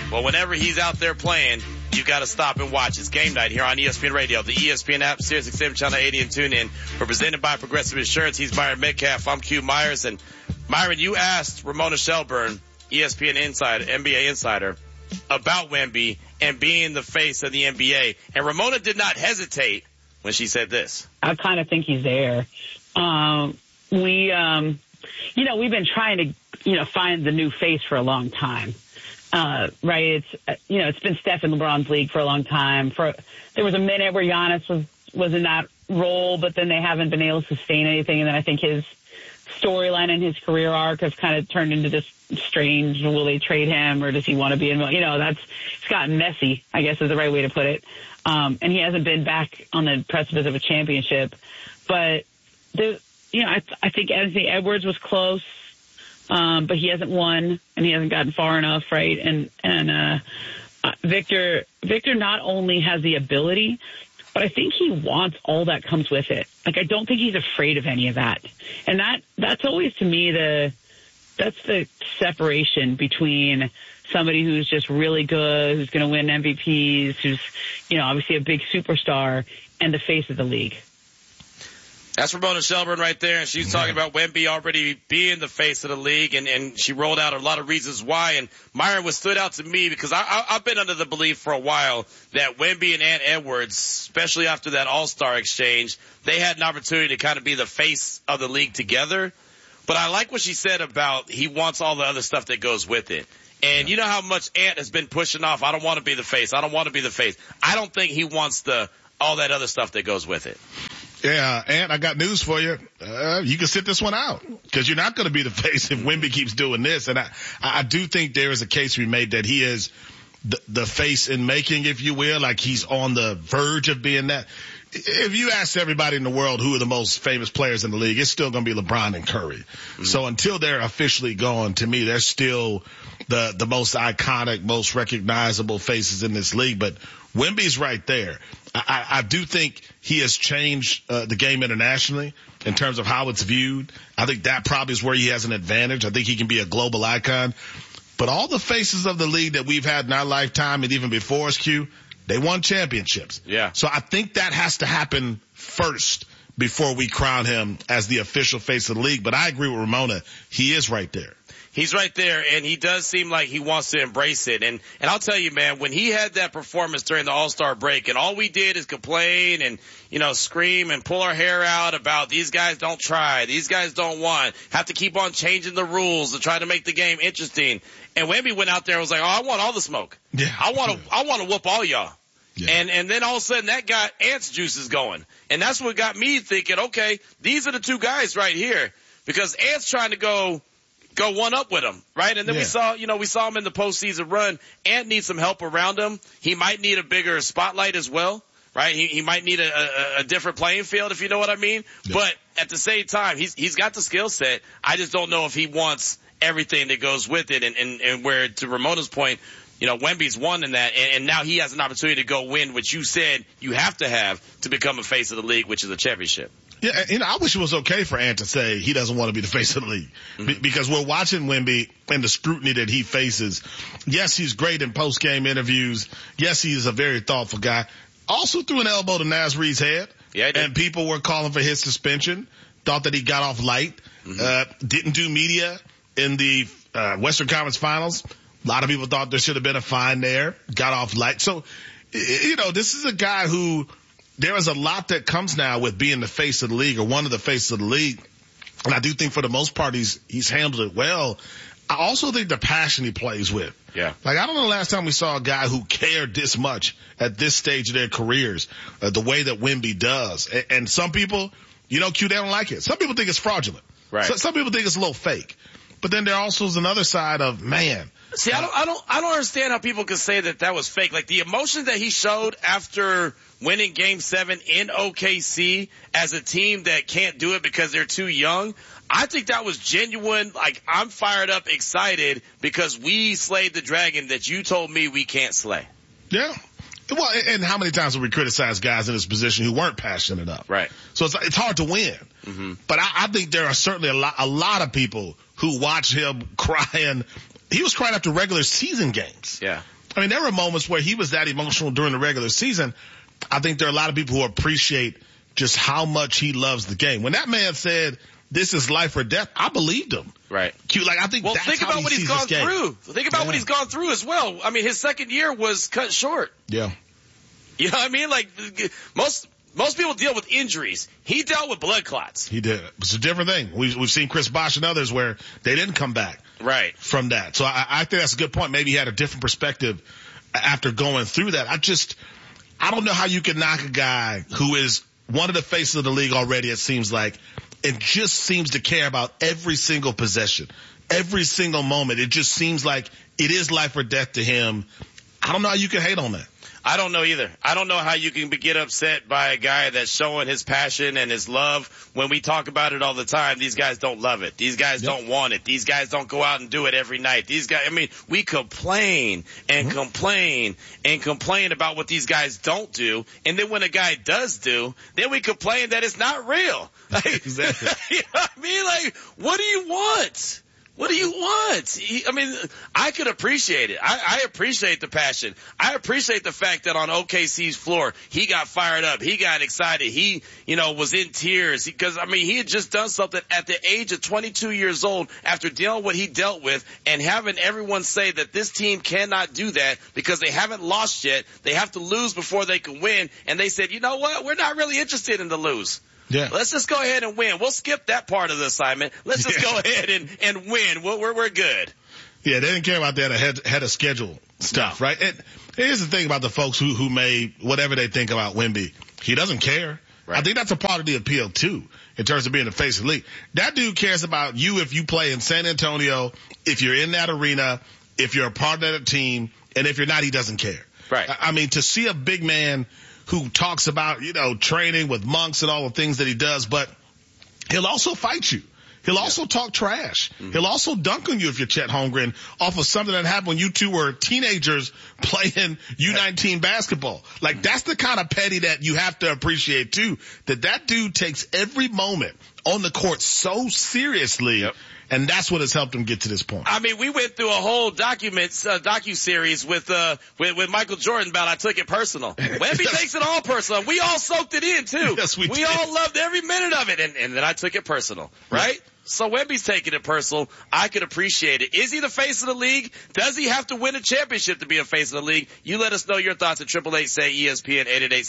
Well, whenever he's out there playing, you got to stop and watch. It's game night here on ESPN Radio, the ESPN app, Sirius XM Channel 80, and tune in. We're presented by Progressive Insurance. He's Myron Metcalf. I'm Q Myers. And Myron, you asked Ramona Shelburne, ESPN Insider, NBA Insider, about Wemby and being the face of the NBA. And Ramona did not hesitate when she said this. I kind of think he's there. We've been trying to, find the new face for a long time. Right. It's been Steph in LeBron's league for a long time. There was a minute where Giannis was in that role, but then they haven't been able to sustain anything. And then I think his storyline and his career arc has kind of turned into this strange, will they trade him or does he want to be involved? It's gotten messy, I guess is the right way to put it. And he hasn't been back on the precipice of a championship, but I think Anthony Edwards was close. But he hasn't won and he hasn't gotten far enough, right? And Victor not only has the ability, but I think he wants all that comes with it. Like, I don't think he's afraid of any of that. And that's always, to me, that's the separation between somebody who's just really good, who's going to win MVPs, who's, obviously a big superstar, and the face of the league. That's Ramona Shelburne right there, and she's talking about Wemby already being the face of the league, and she rolled out a lot of reasons why. And Myron, what stood out to me, because I've been under the belief for a while that Wemby and Ant Edwards, especially after that All-Star exchange, they had an opportunity to kind of be the face of the league together. But I like what she said about he wants all the other stuff that goes with it. And you know how much Ant has been pushing off, I don't want to be the face, I don't want to be the face. I don't think he wants all that other stuff that goes with it. Yeah, Ant, I got news for you. You can sit this one out because you're not going to be the face if Wemby keeps doing this. And I do think there is a case to be made that he is the face in making, if you will, like he's on the verge of being that. If you ask everybody in the world who are the most famous players in the league, it's still going to be LeBron and Curry. Mm-hmm. So until they're officially gone, to me, they're still the most iconic, most recognizable faces in this league. But Wemby's right there. I do think he has changed the game internationally in terms of how it's viewed. I think that probably is where he has an advantage. I think he can be a global icon. But all the faces of the league that we've had in our lifetime and even before us, Q, they won championships. Yeah. So I think that has to happen first before we crown him as the official face of the league. But I agree with Ramona. He is right there. He's right there, and he does seem like he wants to embrace it. And I'll tell you, man, when he had that performance during the All-Star break, and all we did is complain and, scream and pull our hair out about these guys don't try, these guys don't want, have to keep on changing the rules to try to make the game interesting. And Wemby went out there and was like, I want all the smoke. Yeah. I want to whoop all y'all. Yeah. And then all of a sudden that got Ant's juices going. And that's what got me thinking, okay, these are the two guys right here. Because Ant's trying to go one up with him, right? And then we saw him in the postseason run. Ant needs some help around him. He might need a bigger spotlight as well, right? He might need a different playing field, if you know what I mean. Yeah. But at the same time, he's got the skill set. I just don't know if he wants everything that goes with it. And where, to Ramona's point, Wemby's won in that, and now he has an opportunity to go win what you said you have to become a face of the league, which is a championship. Yeah, I wish it was okay for Ant to say he doesn't want to be the face of the league. Mm-hmm. Because we're watching Wemby and the scrutiny that he faces. Yes, he's great in post-game interviews. Yes, he's a very thoughtful guy. Also threw an elbow to Naz Reid's head. Yeah, and people were calling for his suspension. Thought that he got off light. Mm-hmm. Didn't do media in the Western Conference Finals. A lot of people thought there should have been a fine there. Got off light. So, this is a guy who there is a lot that comes now with being the face of the league or one of the faces of the league. And I do think for the most part he's handled it well. I also think the passion he plays with. Yeah. Like, I don't know the last time we saw a guy who cared this much at this stage of their careers, the way that Wemby does. And some people, Q, they don't like it. Some people think it's fraudulent. Right. Some people think it's a little fake. But then there also is another side of, man. See, I don't understand how people can say that was fake. Like, the emotion that he showed after winning Game 7 in OKC as a team that can't do it because they're too young, I think that was genuine. Like, I'm fired up, excited because we slayed the dragon that you told me we can't slay. Yeah. Well, and how many times have we criticized guys in this position who weren't passionate enough? Right. So it's hard to win. Mm-hmm. But I think there are certainly a lot of people who watch him crying. He was crying after regular season games. Yeah. I mean, there were moments where he was that emotional during the regular season. I think there are a lot of people who appreciate just how much he loves the game. When that man said, this is life or death, I believed him. Right. Like, I think that's think how about what he's gone through. Think about what he's gone through as well. I mean, his second year was cut short. Yeah. You know what I mean? Like, most people deal with injuries. He dealt with blood clots. He did. It's a different thing. We've seen Chris Bosh and others where they didn't come back. Right. From that. So I think that's a good point. Maybe he had a different perspective after going through that. I don't know how you can knock a guy who is one of the faces of the league already, it seems like, and just seems to care about every single possession, every single moment. It just seems like it is life or death to him. I don't know how you can hate on that. I don't know either. I don't know how you can get upset by a guy that's showing his passion and his love. When we talk about it all the time, these guys don't love it. These guys don't want it. These guys don't go out and do it every night. These guys, I mean, we complain and complain and complain about what these guys don't do. And then when a guy does do, then we complain that it's not real. Like, exactly. You know what I mean? Like, what do you want? What do you want? I mean, I could appreciate it. I appreciate the passion. I appreciate the fact that on OKC's floor, he got fired up. He got excited. He, was in tears because, I mean, he had just done something at the age of 22 years old after dealing with what he dealt with and having everyone say that this team cannot do that because they haven't lost yet. They have to lose before they can win. And they said, you know what? We're not really interested in the lose. Yeah. Let's just go ahead and win. We'll skip that part of the assignment. Let's just go ahead and win. We're good. Yeah, they didn't care about that ahead of schedule stuff, right? And here's the thing about the folks who may whatever they think about Wemby. He doesn't care. Right. I think that's a part of the appeal too, in terms of being the face of the league. That dude cares about you if you play in San Antonio, if you're in that arena, if you're a part of that team, and if you're not, he doesn't care. Right. I mean, to see a big man who talks about, training with monks and all the things that he does, but he'll also fight you. He'll also talk trash. Mm-hmm. He'll also dunk on you if you're Chet Holmgren off of something that happened when you two were teenagers playing U19 basketball. Like, that's the kind of petty that you have to appreciate too, that dude takes every moment on the court so seriously. Yep. And that's what has helped him get to this point. I mean, we went through a whole docu-series with Michael Jordan about I took it personal. Wemby takes it all personal. We all soaked it in too. Yes, we did. We all loved every minute of it. And then I took it personal, right? Yeah. So Wemby's taking it personal. I could appreciate it. Is he the face of the league? Does he have to win a championship to be a face of the league? You let us know your thoughts at 888-SAY-ESPN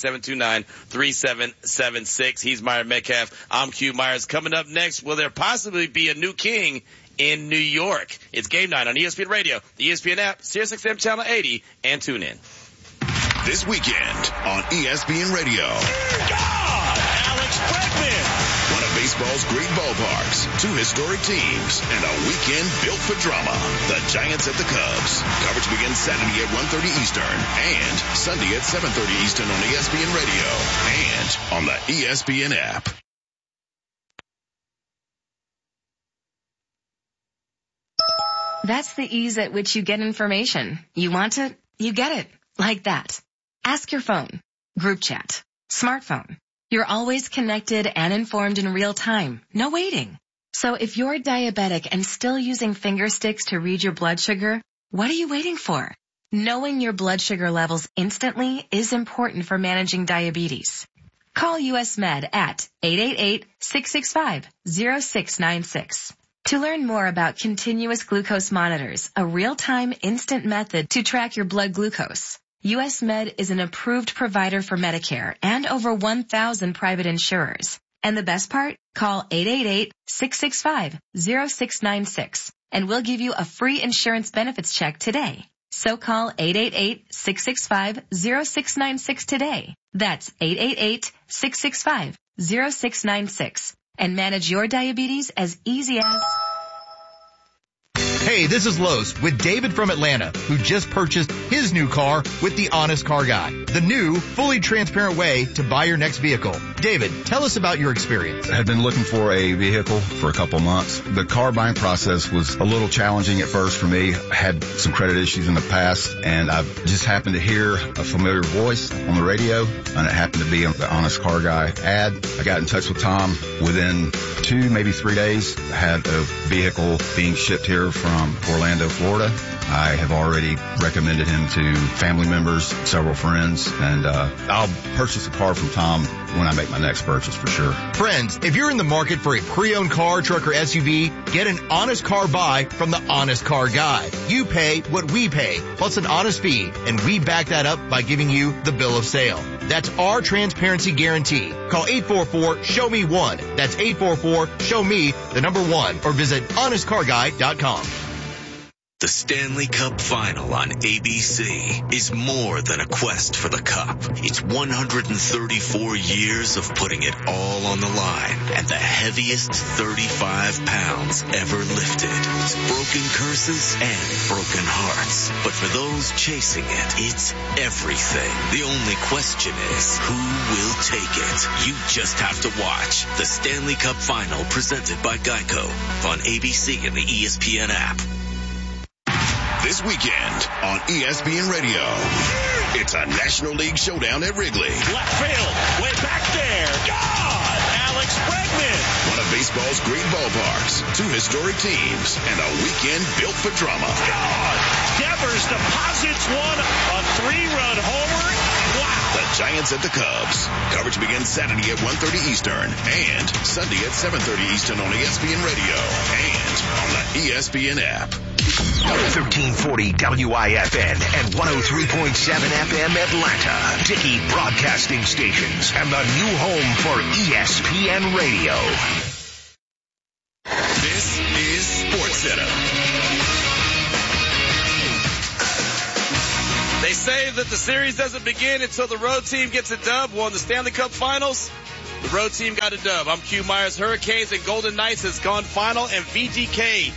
888-729-3776. He's Myron Metcalf. I'm Q Myers. Coming up next, will there possibly be a new king in New York? It's Game Night on ESPN Radio, the ESPN app, SiriusXM Channel 80, and tune in. This weekend on ESPN Radio. Alex Bregman. One of baseball's great ballparks, two historic teams, and a weekend built for drama. The Giants at the Cubs. Coverage begins Saturday at 1:30 Eastern and Sunday at 7:30 Eastern on ESPN Radio and on the ESPN app. That's the ease at which you get information. You want it, you get it. Like that. Ask your phone. Group chat. Smartphone. You're always connected and informed in real time. No waiting. So if you're diabetic and still using finger sticks to read your blood sugar, what are you waiting for? Knowing your blood sugar levels instantly is important for managing diabetes. Call US Med at 888-665-0696. To learn more about continuous glucose monitors, a real-time instant method to track your blood glucose. US Med is an approved provider for Medicare and over 1,000 private insurers. And the best part? Call 888-665-0696 and we'll give you a free insurance benefits check today. So call 888-665-0696 today. That's 888-665-0696 and manage your diabetes as easy as... Hey, this is Los with David from Atlanta, who just purchased his new car with the Honest Car Guy, the new, fully transparent way to buy your next vehicle. David, tell us about your experience. I had been looking for a vehicle for a couple months. The car buying process was a little challenging at first for me. I had some credit issues in the past, and I just happened to hear a familiar voice on the radio, and it happened to be the Honest Car Guy ad. I got in touch with Tom. Within 2, maybe 3 days, I had a vehicle being shipped here from Orlando, Florida. I have already recommended him to family members, several friends, and I'll purchase a car from Tom when I make my next purchase for sure. Friends, if you're in the market for a pre-owned car, truck, or SUV, get an honest car buy from the Honest Car Guy. You pay what we pay, plus an honest fee, and we back that up by giving you the bill of sale. That's our transparency guarantee. Call 844-SHOW-ME-1. That's 844-SHOW-ME-1, or visit honestcarguy.com. The Stanley Cup Final on ABC is more than a quest for the cup. It's 134 years of putting it all on the line and the heaviest 35 pounds ever lifted. It's broken curses and broken hearts. But for those chasing it, it's everything. The only question is, who will take it? You just have to watch the Stanley Cup Final presented by Geico on ABC and the ESPN app. This weekend on ESPN Radio, it's a National League showdown at Wrigley. Left field, way back there. God! Alex Bregman. One of baseball's great ballparks, two historic teams, and a weekend built for drama. God! Devers deposits one, a 3-run homer. Wow! The Giants at the Cubs. Coverage begins Saturday at 1:30 Eastern and Sunday at 7:30 Eastern on ESPN Radio and on the ESPN app. 1340 WIFN and 103.7 FM Atlanta. Dickey Broadcasting Stations and the new home for ESPN Radio. This is SportsCenter. They say that the series doesn't begin until the road team gets a dub. Well, in the Stanley Cup Finals, the road team got a dub. I'm Q Myers. Hurricanes and Golden Knights has gone final, and VGK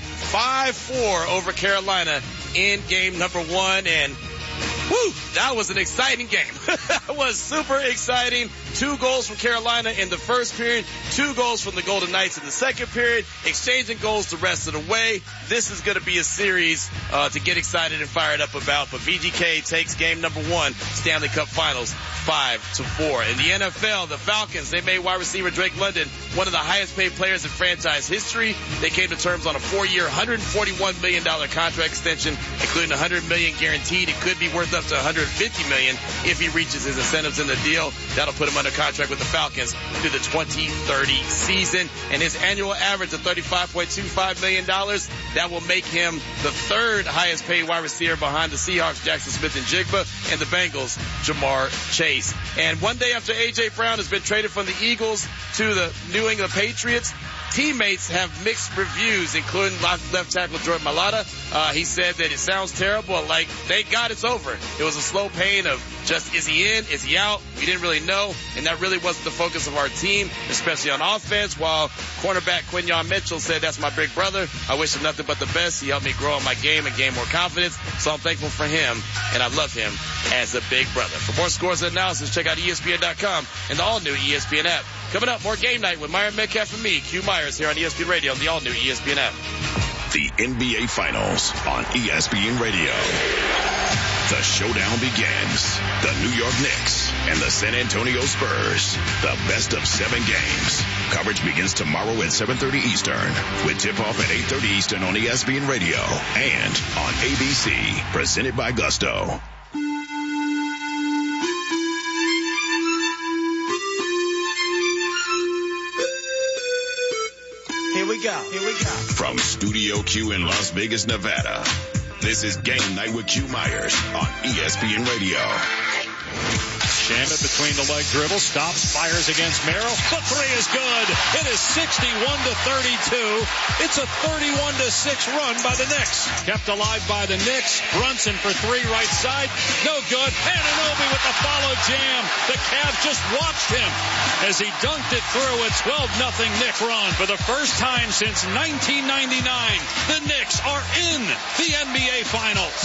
5-4 over Carolina in game number 1. And woo, that was an exciting game. That was super exciting. 2 goals from Carolina in the first period, 2 goals from the Golden Knights in the second period, exchanging goals the rest of the way. This is going to be a series to get excited and fired up about. But VGK takes game number 1, Stanley Cup Finals, 5-4. In the NFL, the Falcons, they made wide receiver Drake London one of the highest paid players in franchise history. They came to terms on a 4-year, $141 million contract extension, including $100 million guaranteed. It could be worth up to $150 million if he reaches his incentives in the deal. That'll put him under contract with the Falcons through the 2030 season. And his annual average of $35.25 million, that will make him the 3rd highest paid wide receiver behind the Seahawks, Jackson Smith-Njigba, and the Bengals, Jamar Chase. And one day after A.J. Brown has been traded from the Eagles to the New England Patriots, teammates have mixed reviews, including left tackle Jordan Mailata. He said that it sounds terrible, like, thank God it's over. It was a slow pain of just, is he in, is he out? We didn't really know, and that really wasn't the focus of our team, especially on offense, while cornerback Quinyon Mitchell said, that's my big brother. I wish him nothing but the best. He helped me grow in my game and gain more confidence, so I'm thankful for him, and I love him as a big brother. For more scores and analysis, check out ESPN.com and the all-new ESPN app. Coming up, more Game Night with Myron Metcalf and me, Q Myers, here on ESPN Radio on the all-new ESPN app. The NBA Finals on ESPN Radio. The showdown begins. The New York Knicks and the San Antonio Spurs. The best of 7 games. Coverage begins tomorrow at 7:30 Eastern with tip-off at 8:30 Eastern on ESPN Radio and on ABC. Presented by Gusto. Here we go. From Studio Q in Las Vegas, Nevada, this is Game Night with Q Myers on ESPN Radio. Shamet between the leg dribble, stops, fires against Merrill. The 3 is good. It is 61-32. It's a 31-6 run by the Knicks. Kept alive by the Knicks. Brunson for 3 right side. No good. Anunoby with the follow jam. The Cavs just watched him as he dunked it through a 12-0 Knick run. For the first time since 1999, the Knicks are in the NBA Finals.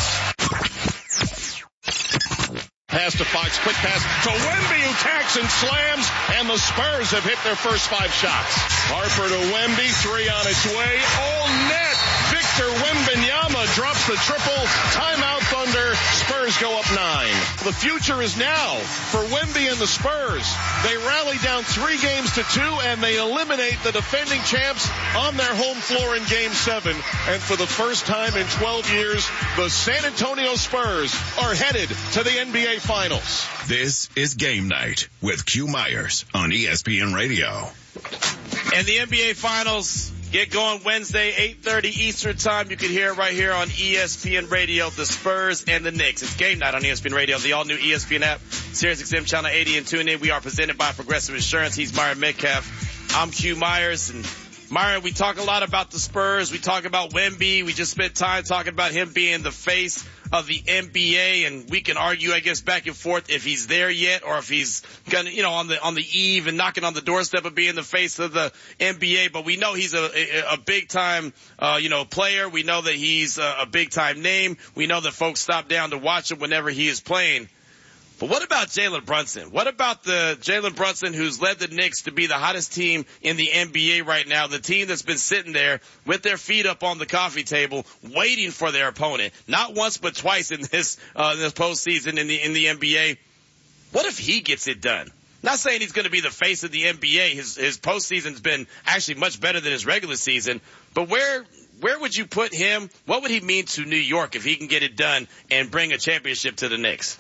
Pass to Fox, quick pass to Wemby, who tacks and slams, and the Spurs have hit their first 5 shots. Harper to Wemby, 3 on its way, all net. Victor Wembanyama drops the triple. Timeout, Thunder. Spurs go up 9. The future is now for Wemby and the Spurs. They rally down 3 games to 2, and they eliminate the defending champs on their home floor in Game 7. And for the first time in 12 years, the San Antonio Spurs are headed to the NBA Finals. This is Game Night with Q Myers on ESPN Radio. And the NBA Finals get going Wednesday, 8:30 Eastern Time. You can hear it right here on ESPN Radio, the Spurs and the Knicks. It's Game Night on ESPN Radio, the all-new ESPN app, SiriusXM Channel 80 and tune in. We are presented by Progressive Insurance. He's Myron Metcalf. I'm Q Myers. And Myron, we talk a lot about the Spurs. We talk about Wemby. We just spent time talking about him being the face of the NBA, and we can argue, I guess, back and forth if he's there yet or if he's gonna, on the eve and knocking on the doorstep of being the face of the NBA. But we know he's a big time, player. We know that he's a big time name. We know that folks stop down to watch him whenever he is playing. But what about Jalen Brunson? What about the Jalen Brunson who's led the Knicks to be the hottest team in the NBA right now, the team that's been sitting there with their feet up on the coffee table waiting for their opponent, not once but twice in this postseason in the NBA? What if he gets it done? Not saying he's going to be the face of the NBA. His postseason's been actually much better than his regular season, but where would you put him? What would he mean to New York if he can get it done and bring a championship to the Knicks?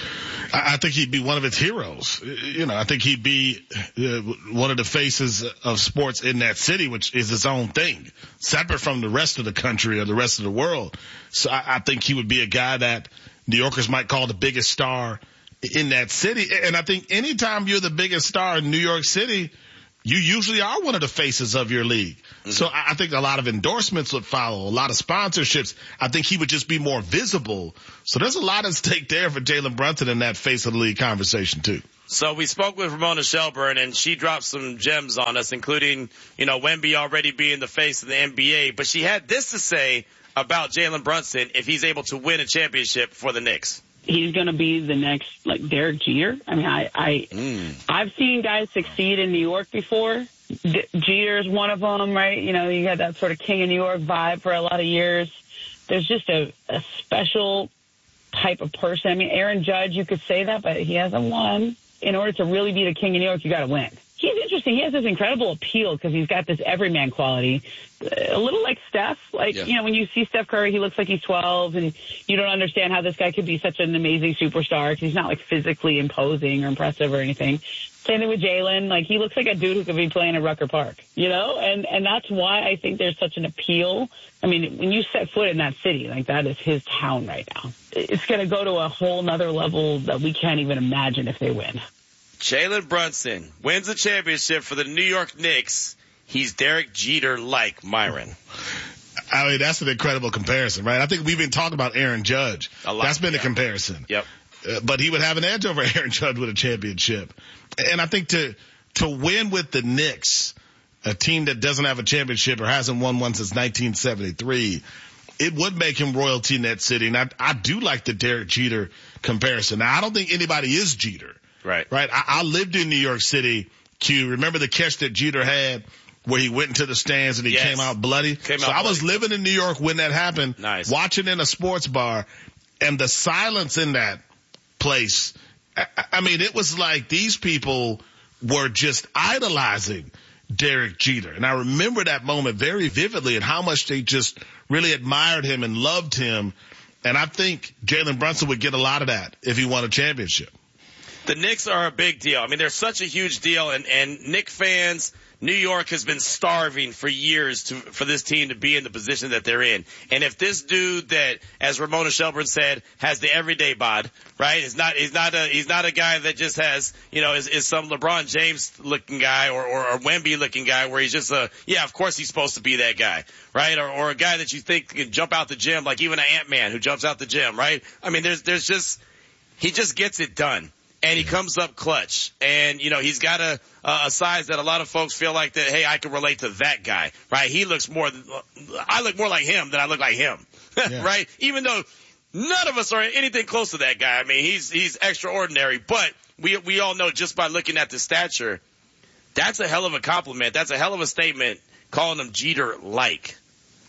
I think he'd be one of its heroes. I think he'd be one of the faces of sports in that city, which is its own thing, separate from the rest of the country or the rest of the world. So I think he would be a guy that New Yorkers might call the biggest star in that city. And I think anytime you're the biggest star in New York City, you usually are one of the faces of your league. Mm-hmm. So I think a lot of endorsements would follow, a lot of sponsorships. I think he would just be more visible. So there's a lot at stake there for Jalen Brunson in that face of the league conversation too. So we spoke with Ramona Shelburne, and she dropped some gems on us, including, Wemby already being the face of the NBA. But she had this to say about Jalen Brunson if he's able to win a championship for the Knicks. He's going to be the next, Derek Jeter. I mean, I've seen guys succeed in New York before. Jeter is one of them, right? You had that sort of King of New York vibe for a lot of years. There's just a special type of person. I mean, Aaron Judge, you could say that, but he hasn't won. In order to really be the King of New York, you got to win. He's interesting. He has this incredible appeal because he's got this everyman quality, a little like Steph. When you see Steph Curry, he looks like he's 12, and you don't understand how this guy could be such an amazing superstar because he's not physically imposing or impressive or anything. Same thing with Jalen. He looks like a dude who could be playing at Rucker Park, and that's why I think there's such an appeal. I mean, when you set foot in that city, that is his town right now. It's going to go to a whole nother level that we can't even imagine if they win. Jalen Brunson wins a championship for the New York Knicks. He's Derek Jeter-like, Myron. I mean, that's an incredible comparison, right? I think we've been talking about Aaron Judge. That's been the comparison. Yep. But he would have an edge over Aaron Judge with a championship. And I think to win with the Knicks, a team that doesn't have a championship or hasn't won one since 1973, it would make him royalty in that city. And I do like the Derek Jeter comparison. Now, I don't think anybody is Jeter. Right. I lived in New York City, Q. Remember the catch that Jeter had where he went into the stands and he came out bloody? I was living in New York when that happened, watching in a sports bar, and the silence in that place. I mean, it was like these people were just idolizing Derek Jeter. And I remember that moment very vividly and how much they just really admired him and loved him. And I think Jalen Brunson would get a lot of that if he won a championship. The Knicks are a big deal. I mean, they're such a huge deal, and Knicks fans, New York has been starving for years for this team to be in the position that they're in. And if this dude that, as Ramona Shelburne said, has the everyday bod, right? He's not a guy that just has, is some LeBron James looking guy or Wemby looking guy where he's just of course he's supposed to be that guy, right? Or a guy that you think can jump out the gym, like even an Ant-Man who jumps out the gym, right? I mean, he just gets it done. And he comes up clutch. And, he's got a size that a lot of folks feel like that, hey, I can relate to that guy, right? I look more like him than I look like him, right? Even though none of us are anything close to that guy. I mean, he's extraordinary, but we all know just by looking at the stature, that's a hell of a compliment. That's a hell of a statement calling him Jeter-like.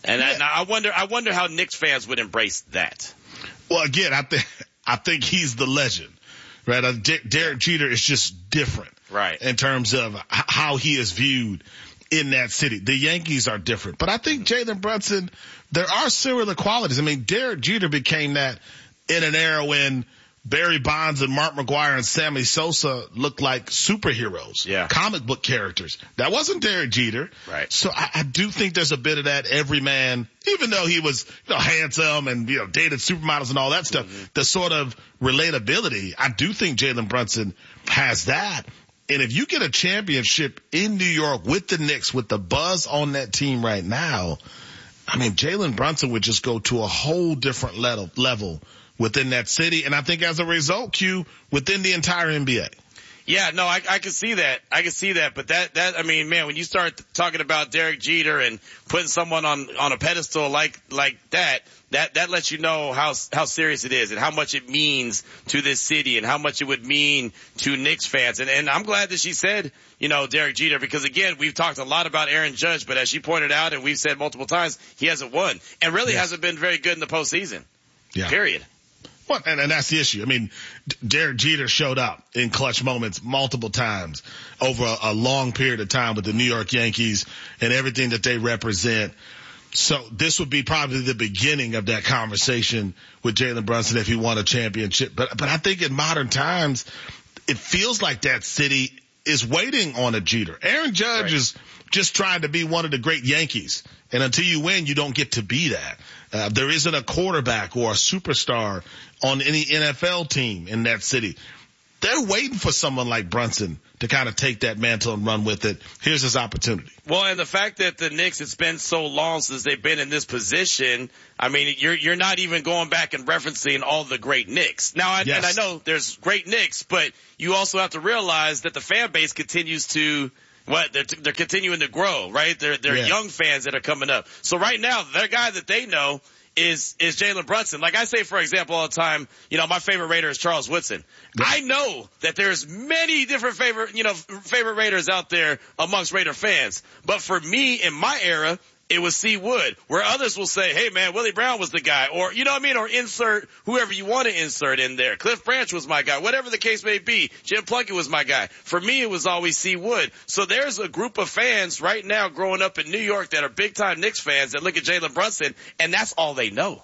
And I wonder how Knicks fans would embrace that. Well, again, I think he's the legend, right? Derek Jeter is just different, right, in terms of how he is viewed in that city. The Yankees are different, but I think Jalen Brunson, there are similar qualities. I mean, Derek Jeter became that in an era when Barry Bonds and Mark McGwire and Sammy Sosa looked like superheroes, comic book characters. That wasn't Derek Jeter. Right. So I do think there's a bit of that every man, even though he was, handsome and, dated supermodels and all that stuff, the sort of relatability. I do think Jalen Brunson has that. And if you get a championship in New York with the Knicks, with the buzz on that team right now, I mean, Jalen Brunson would just go to a whole different level within that city, and I think as a result, Q, within the entire NBA. Yeah, no, I can see that. I can see that. But I mean, man, when you start talking about Derek Jeter and putting someone on a pedestal like that lets you know how serious it is and how much it means to this city and how much it would mean to Knicks fans. And I'm glad that she said, Derek Jeter, because again, we've talked a lot about Aaron Judge, but as she pointed out and we've said multiple times, he hasn't won and really hasn't been very good in the postseason. Yeah. Period. Well, and that's the issue. I mean, Derek Jeter showed up in clutch moments multiple times over a long period of time with the New York Yankees and everything that they represent. So this would be probably the beginning of that conversation with Jalen Brunson if he won a championship. But I think in modern times, it feels like that city is waiting on a Jeter. Aaron Judge is just trying to be one of the great Yankees. And until you win, you don't get to be that. There isn't a quarterback or a superstar on any NFL team in that city. They're waiting for someone like Brunson to kind of take that mantle and run with it. Here's his opportunity. Well, and the fact that the Knicks, it's been so long since they've been in this position, I mean, you're not even going back and referencing all the great Knicks. Now, and I know there's great Knicks, but you also have to realize that the fan base continues to they're continuing to grow, right? They're young fans that are coming up. So right now, their guy that they know is Jalen Brunson. Like I say, for example, all the time, my favorite Raider is Charles Woodson. Yeah. I know that there's many different favorite Raiders out there amongst Raider fans. But for me, in my era, it was C. Wood, where others will say, hey man, Willie Brown was the guy, or or insert whoever you want to insert in there. Cliff Branch was my guy, whatever the case may be. Jim Plunkett was my guy. For me, it was always C. Wood. So there's a group of fans right now growing up in New York that are big time Knicks fans that look at Jalen Brunson, and that's all they know.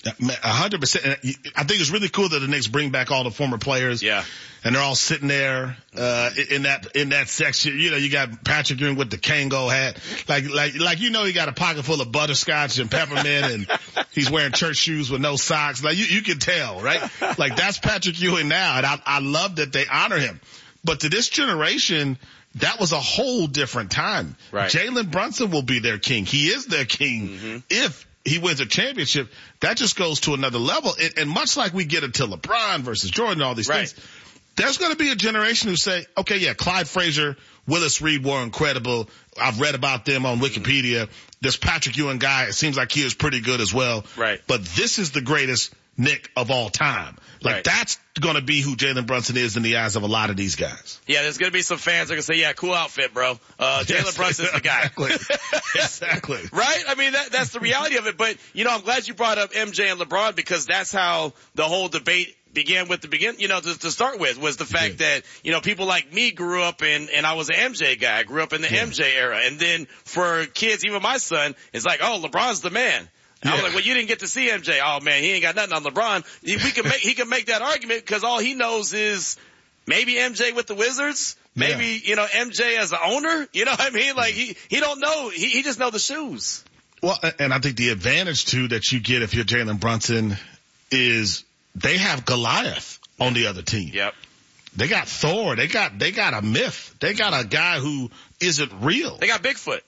100%. I think it's really cool that the Knicks bring back all the former players. Yeah. And they're all sitting there, in that section. You got Patrick Ewing with the Kango hat. He got a pocket full of butterscotch and peppermint and he's wearing church shoes with no socks. Like you can tell, right? Like that's Patrick Ewing now. And I love that they honor him. But to this generation, that was a whole different time. Right. Jalen Brunson will be their king. He is their king if he wins a championship. That just goes to another level. And much like we get it to LeBron versus Jordan and all these things, there's going to be a generation who say, okay, yeah, Clyde Frazier, Willis Reed were incredible. I've read about them on Wikipedia. This Patrick Ewing guy, it seems like he is pretty good as well. Right. But this is the greatest Knick of all time. That's going to be who Jalen Brunson is in the eyes of a lot of these guys. Yeah, there's going to be some fans that are going to say, yeah, cool outfit, bro. Jalen Brunson's the guy. Exactly. Right? I mean, that's the reality of it. But, I'm glad you brought up MJ and LeBron because that's how the whole debate began with to start with was the fact that, people like me grew up and I was an MJ guy. I grew up in the MJ era. And then for kids, even my son, it's like, oh, LeBron's the man. I was like, well, you didn't get to see MJ. Oh man, he ain't got nothing on LeBron. He can make that argument because all he knows is maybe MJ with the Wizards, maybe, MJ as the owner. You know what I mean? Like he don't know. He just know the shoes. Well, and I think the advantage too that you get if you're Jalen Brunson is they have Goliath on the other team. Yep. They got Thor. They got a myth. They got a guy who isn't real. They got Bigfoot.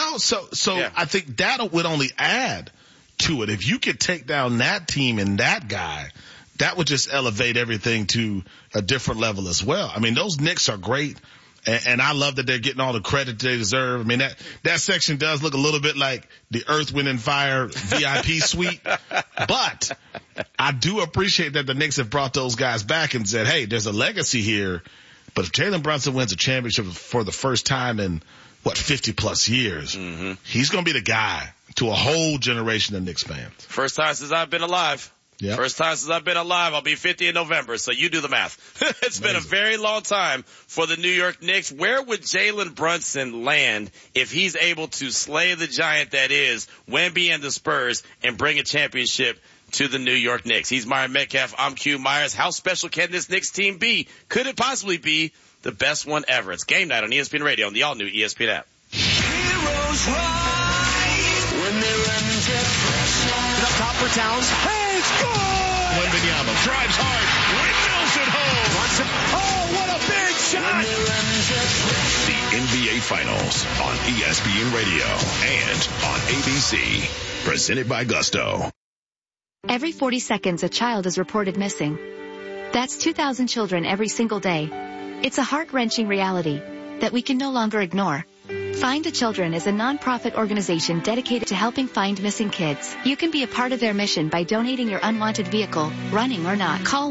So I think that would only add to it. If you could take down that team and that guy, that would just elevate everything to a different level as well. I mean, those Knicks are great. And I love that they're getting all the credit they deserve. I mean, that section does look a little bit like the Earth, Wind and Fire VIP suite. But I do appreciate that the Knicks have brought those guys back and said, hey, there's a legacy here. But if Jalen Brunson wins a championship for the first time in 50 plus years, he's going to be the guy to a whole generation of Knicks fans. First time since I've been alive. Yep. First time since I've been alive. I'll be 50 in November, so you do the math. It's been a very long time for the New York Knicks. Where would Jalen Brunson land if he's able to slay the giant that is Wemby and the Spurs and bring a championship to the New York Knicks? He's Myron Metcalf. I'm Q Myers. How special can this Knicks team be? Could it possibly be the best one ever? It's Game Night on ESPN Radio on the all-new ESPN app. Heroes rise when they run to pressure. Up top for Towns. Hey, score! Wembanyama drives hard. Windmills it home. Brunson. Oh, what a big shot! The NBA Finals on ESPN Radio and on ABC. Presented by Gusto. Every 40 seconds, a child is reported missing. That's 2,000 children every single day. It's a heart-wrenching reality that we can no longer ignore. Find the Children is a non-profit organization dedicated to helping find missing kids. You can be a part of their mission by donating your unwanted vehicle, running or not. Call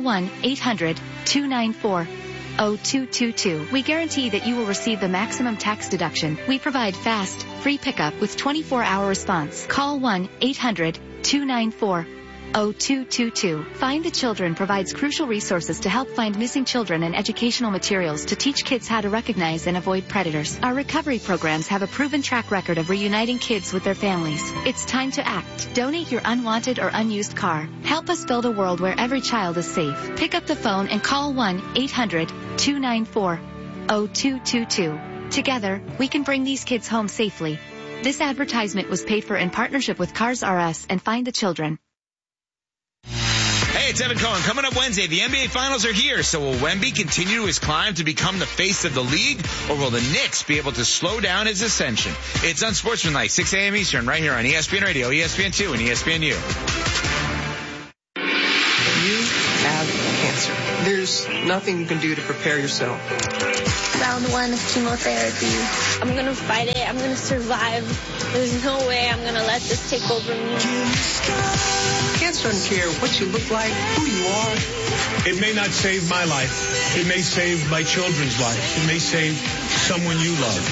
1-800-294-0222. We guarantee that you will receive the maximum tax deduction. We provide fast, free pickup with 24-hour response. Call 1-800-294-0222. Find the Children provides crucial resources to help find missing children and educational materials to teach kids how to recognize and avoid predators. Our recovery programs have a proven track record of reuniting kids with their families. It's time to act. Donate your unwanted or unused car. Help us build a world where every child is safe. Pick up the phone and call 1-800-294-0222. Together, we can bring these kids home safely. This advertisement was paid for in partnership with Cars R Us and Find the Children. Hey, it's Evan Cohen. Coming up Wednesday, the NBA Finals are here. So will Wemby continue his climb to become the face of the league, or will the Knicks be able to slow down his ascension? It's Unsportsmanlike, 6 a.m. Eastern, right here on ESPN Radio, ESPN2, and ESPNU. You have cancer. There's nothing you can do to prepare yourself. Round 1 of chemotherapy. I'm going to fight it. I'm going to survive. There's no way I'm going to let this take over me. Cancer doesn't care what you look like, who you are. It may not save my life. It may save my children's life. It may save someone you love.